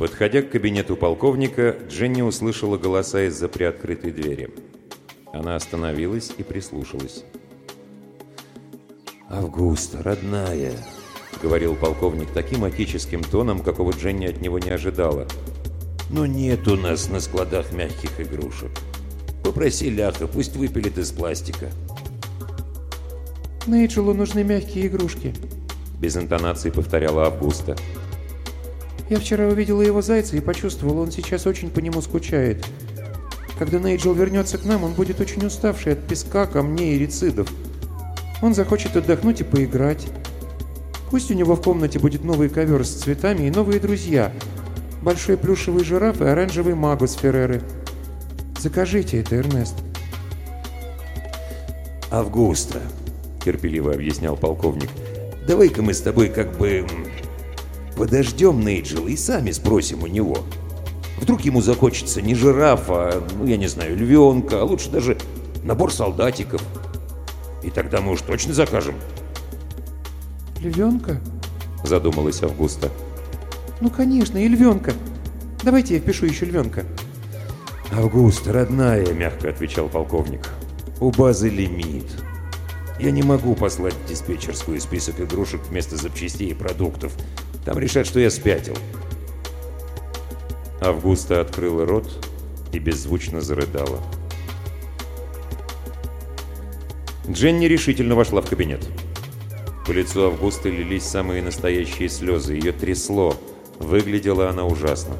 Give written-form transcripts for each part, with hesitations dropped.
Подходя к кабинету полковника, Дженни услышала голоса из-за приоткрытой двери. Она остановилась и прислушалась. «Августа, родная», — говорил полковник таким отеческим тоном, какого Дженни от него не ожидала. «Но нет у нас на складах мягких игрушек. Попроси Ляха, пусть выпилит из пластика». «Нейджелу нужны мягкие игрушки», — без интонации повторяла Августа. «Я вчера увидела его зайца и почувствовала, он сейчас очень по нему скучает. Когда Нейджел вернется к нам, он будет очень уставший от песка, камней и рецидов. Он захочет отдохнуть и поиграть. Пусть у него в комнате будет новый ковер с цветами и новые друзья. Большой плюшевый жираф и оранжевый магус Ферреры. Закажите это, Эрнест». «Августа», — терпеливо объяснял полковник, — «давай-ка мы с тобой как бы подождем Нейджела и сами спросим у него. Вдруг ему захочется не жирафа, я не знаю, львенка, а лучше даже набор солдатиков. И тогда мы уж точно закажем». «Львенка?» — задумалась Августа. «Ну, конечно, и львенка. Давайте я впишу еще львенка». «Августа, родная», — мягко отвечал полковник, — «у базы лимит. Я не могу послать в диспетчерскую список игрушек вместо запчастей и продуктов. Там решат, что я спятил». Августа открыла рот и беззвучно зарыдала. Дженни решительно вошла в кабинет. По лицу Августы лились самые настоящие слезы. Ее трясло. Выглядела она ужасно.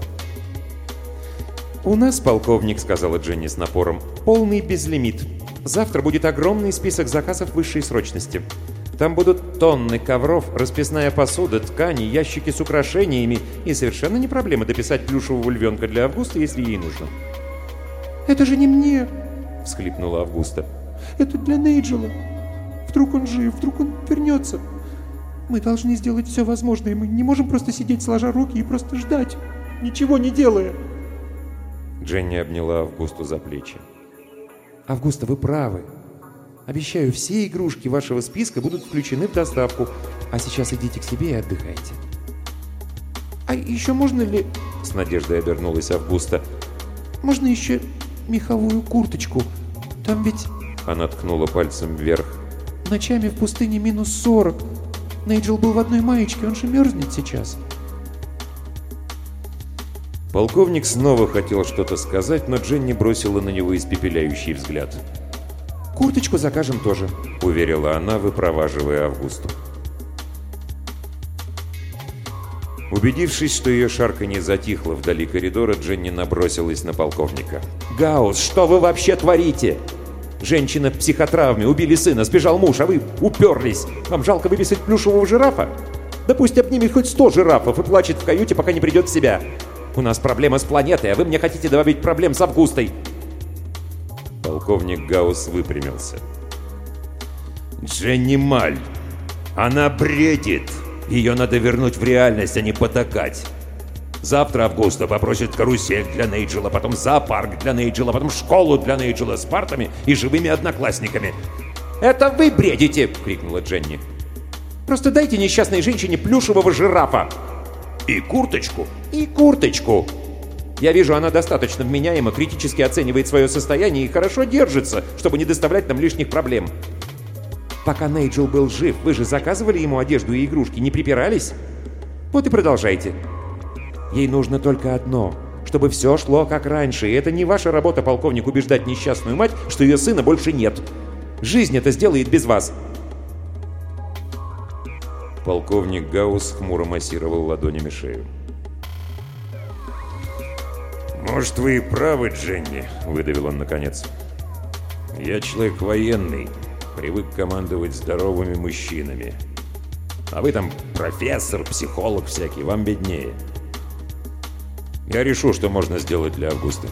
«У нас, полковник, — сказала Дженни с напором, — полный безлимит. Завтра будет огромный список заказов высшей срочности. Там будут тонны ковров, расписная посуда, ткани, ящики с украшениями, и совершенно не проблема дописать плюшевого львенка для Августы, если ей нужно». «Это же не мне!» — всхлипнула Августа. «Это для Нейджела. Вдруг он жив, вдруг он вернется. Мы должны сделать все возможное, мы не можем просто сидеть сложа руки и просто ждать, ничего не делая». Дженни обняла Августу за плечи. «Августа, вы правы. Обещаю, все игрушки вашего списка будут включены в доставку. А сейчас идите к себе и отдыхайте». «А еще можно ли...» — с надеждой обернулась Августа. «Можно еще меховую курточку? Там ведь...» — она ткнула пальцем вверх. «Ночами в пустыне -40. Нейджел был в одной маечке, он же мерзнет сейчас». Полковник снова хотел что-то сказать, но Дженни бросила на него испепеляющий взгляд. «Курточку закажем тоже», — уверила она, выпроваживая Августу. Убедившись, что ее шарканье затихло вдали коридора, Дженни набросилась на полковника. «Гаусс, что вы вообще творите? Женщина в психотравме, убили сына, сбежал муж, а вы уперлись. Вам жалко выписать плюшевого жирафа? Да пусть обнимет хоть 100 жирафов и плачет в каюте, пока не придет в себя. У нас проблема с планетой, а вы мне хотите добавить проблем с Августой». Полковник Гаусс выпрямился. «Дженни Маль, она бредит. Ее надо вернуть в реальность, а не потакать. Завтра Августа попросит карусель для Нейджела, потом зоопарк для Нейджела, потом школу для Нейджела с партами и живыми одноклассниками». «Это вы бредите!» — крикнула Дженни. «Просто дайте несчастной женщине плюшевого жирафа!» «И курточку!» «И курточку!» Я вижу, она достаточно вменяемо, критически оценивает свое состояние и хорошо держится, чтобы не доставлять нам лишних проблем. Пока Нейджел был жив, вы же заказывали ему одежду и игрушки, не припирались? Вот и продолжайте. Ей нужно только одно, чтобы все шло как раньше, и это не ваша работа, полковник, убеждать несчастную мать, что ее сына больше нет. Жизнь это сделает без вас. Полковник Гаусс хмуро массировал ладонями шею. «Может, вы и правы, Дженни», — выдавил он наконец. «Я человек военный, привык командовать здоровыми мужчинами. А вы там профессор, психолог всякий, вам беднее. Я решу, что можно сделать для Августы».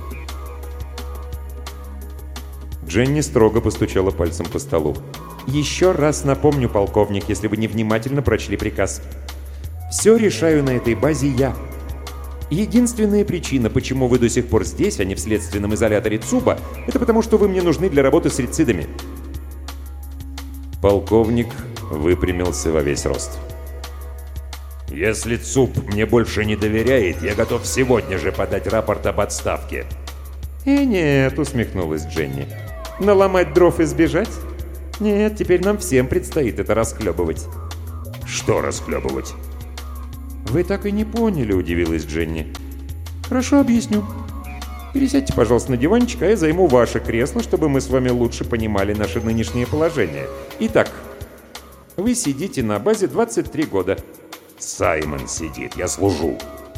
Дженни строго постучала пальцем по столу. «Еще раз напомню, полковник, если вы невнимательно прочли приказ. Все решаю на этой базе я. Единственная причина, почему вы до сих пор здесь, а не в следственном изоляторе ЦУБа, это потому, что вы мне нужны для работы с рецидами». Полковник выпрямился во весь рост. Если ЦУП мне больше не доверяет, я готов сегодня же подать рапорт об отставке. Нет, усмехнулась Дженни. Наломать дров и сбежать? Нет, теперь нам всем предстоит это расхлебывать. Что расхлебывать? Вы так и не поняли, удивилась Дженни. Хорошо, объясню. Пересядьте, пожалуйста, на диванчик, а я займу ваше кресло, чтобы мы с вами лучше понимали наше нынешнее положение. Итак, вы сидите на базе 23 года. Саймон сидит, я служу.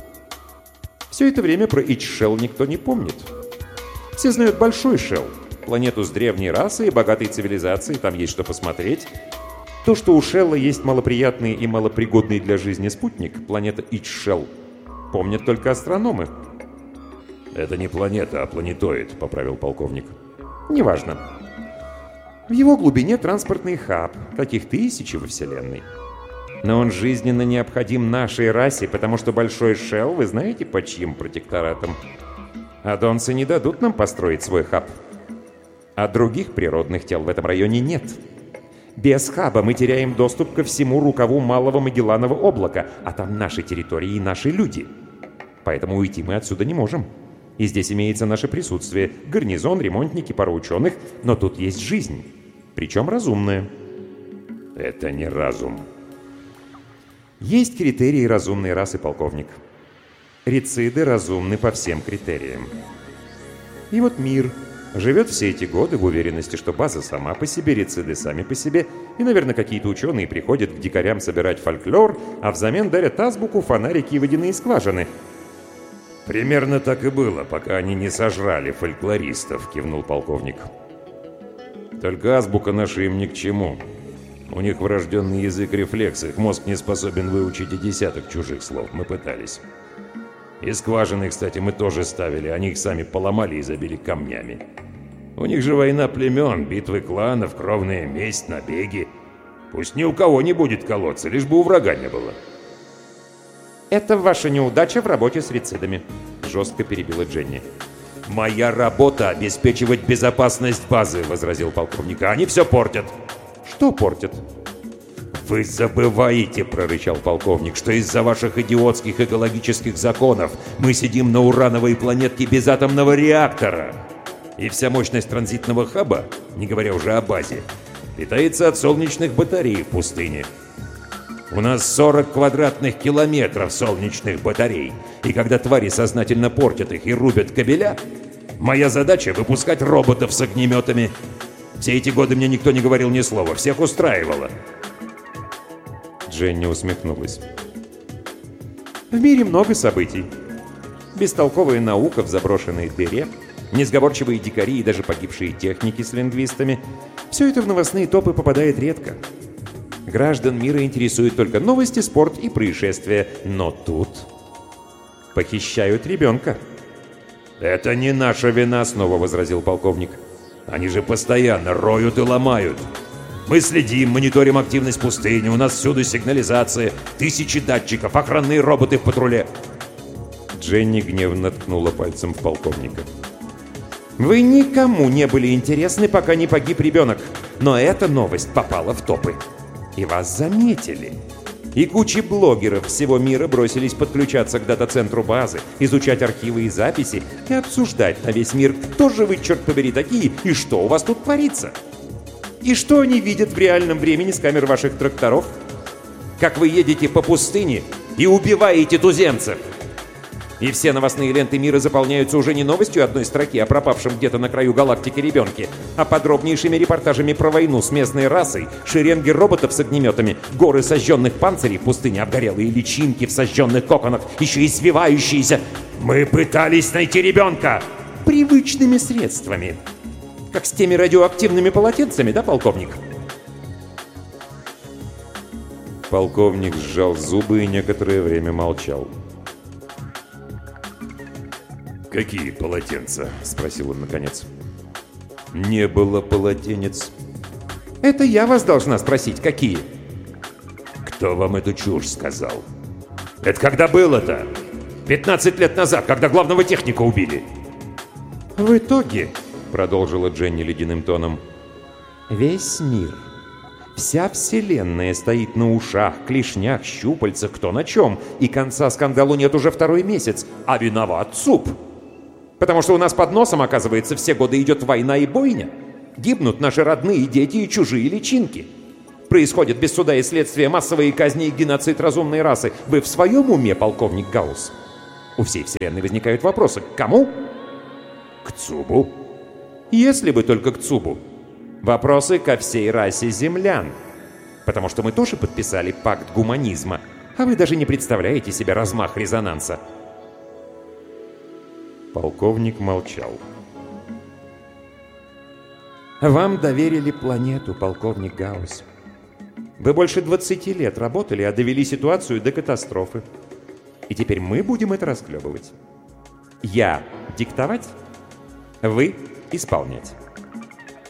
Все это время про Ичшелл никто не помнит. Все знают Большой Шелл, планету с древней расой и богатой цивилизацией, там есть что посмотреть. То, что у Шелла есть малоприятный и малопригодный для жизни спутник, планета Ичшелл, помнят только астрономы. «Это не планета, а планетоид», — поправил полковник. «Неважно. В его глубине транспортный хаб, таких тысячи во Вселенной. Но он жизненно необходим нашей расе, потому что Большой Шелл, вы знаете, под чьим протекторатом? Адонцы не дадут нам построить свой хаб. А других природных тел в этом районе нет. Без хаба мы теряем доступ ко всему рукаву Малого Магелланова облака, а там наши территории и наши люди. Поэтому уйти мы отсюда не можем. И здесь имеется наше присутствие, гарнизон, ремонтники, пара ученых, но тут есть жизнь, причем разумная». «Это не разум». Есть критерии разумной расы, полковник. Рициды разумны по всем критериям. И вот мир живет все эти годы в уверенности, что база сама по себе, рициды сами по себе, и, наверное, какие-то ученые приходят к дикарям собирать фольклор, а взамен дарят азбуку, фонарики и водяные скважины. «Примерно так и было, пока они не сожрали фольклористов», — кивнул полковник. «Только азбука наша им ни к чему. У них врожденный язык-рефлекс, их мозг не способен выучить и десяток чужих слов. Мы пытались. И скважины, кстати, мы тоже ставили, они их сами поломали и забили камнями. У них же война племен, битвы кланов, кровная месть, набеги. Пусть ни у кого не будет колодца, лишь бы у врага не было». «Это ваша неудача в работе с рицидами», — жестко перебила Дженни. «Моя работа — обеспечивать безопасность базы», — возразил полковник. «А они все портят». «Что портят?» «Вы забываете», — прорычал полковник, «что из-за ваших идиотских экологических законов мы сидим на урановой планетке без атомного реактора. И вся мощность транзитного хаба, не говоря уже о базе, питается от солнечных батарей в пустыне. У нас 40 квадратных километров солнечных батарей, и когда твари сознательно портят их и рубят кабеля, моя задача — выпускать роботов с огнеметами. Все эти годы мне никто не говорил ни слова, всех устраивало». Дженни усмехнулась. «В мире много событий. Бестолковая наука в заброшенной дыре, несговорчивые дикари и даже погибшие техники с лингвистами. Все это в новостные топы попадает редко. Граждан мира интересуют только новости, спорт и происшествия. Но тут похищают ребенка». «Это не наша вина», — снова возразил полковник. «Они же постоянно роют и ломают. Мы следим, мониторим активность пустыни, у нас всюду сигнализация, тысячи датчиков, охранные роботы в патруле». Дженни гневно ткнула пальцем в полковника. «Вы никому не были интересны, пока не погиб ребенок. Но эта новость попала в топы. И вас заметили. И куча блогеров всего мира бросились подключаться к дата-центру базы, изучать архивы и записи и обсуждать на весь мир, кто же вы, черт побери, такие и что у вас тут творится. И что они видят в реальном времени с камер ваших тракторов? Как вы едете по пустыне и убиваете туземцев. И все новостные ленты мира заполняются уже не новостью одной строки о пропавшем где-то на краю галактики ребенке, а подробнейшими репортажами про войну с местной расой, шеренги роботов с огнеметами, горы сожженных панцирей в пустыне, обгорелые личинки в сожженных коконах, еще и свивающиеся. Мы пытались найти ребенка привычными средствами. Как с теми радиоактивными полотенцами, да, полковник?» Полковник сжал зубы и некоторое время молчал. «Какие полотенца?» — спросил он наконец. «Не было полотенец». «Это я вас должна спросить, какие?» «Кто вам эту чушь сказал? Это когда было-то? 15 лет назад, когда главного техника убили». «В итоге», — продолжила Дженни ледяным тоном, — «весь мир, Вся Вселенная стоит на ушах, клешнях, щупальцах, кто на чем. И конца скандалу нет уже второй месяц. А виноват ЦУП. Потому что у нас под носом, оказывается, все годы идет война и бойня. Гибнут наши родные дети и чужие личинки. Происходят без суда и следствия массовые казни и геноцид разумной расы. Вы в своем уме, полковник Гаусс? У всей Вселенной возникают вопросы. К кому? К ЦУБу. Если бы только к ЦУБу. Вопросы ко всей расе землян. Потому что мы тоже подписали пакт гуманизма, а вы даже не представляете себе размах резонанса. Полковник молчал. Вам доверили планету, полковник Гаусс. Вы больше 20 лет работали, а довели ситуацию до катастрофы. И теперь мы будем это расхлебывать. Я диктовать, вы исполнять.